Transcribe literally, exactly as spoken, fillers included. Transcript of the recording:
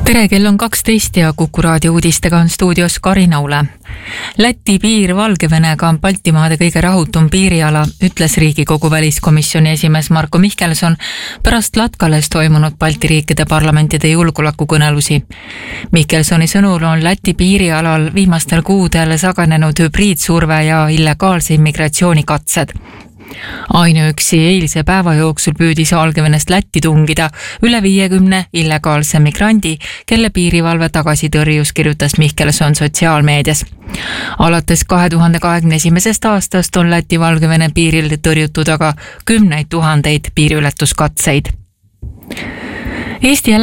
Tere, kell on kaksteist ja Kuku raadio uudistega on stuudios Karin Aule. Läti piir Valgevenega on Baltimaade kõige rahutum piiriala, ütles Riigikogu väliskomisjoni esimees Marko Mihkelson pärast Latkales toimunud Balti riikide parlamentide julgeolekukõnelusi. Mihkelsoni sõnul on Läti piirialal viimastel kuudel saganenud hübriidsurve ja illegaalse immigratsioonikatted. Ainuüksi eilse päeva jooksul püüdis Valgevenest Lätti tungida üle viiekümne illegaalse migrandi, kelle piirivalve tagasi tõrjus, kirjutas Mihkelson sotsiaalmeedias. Alates kahe tuhande kahekümne esimesest aastast on Läti Valgevene piiril tõrjutud aga kümneid tuhandeid piiriületuskatseid. Eesti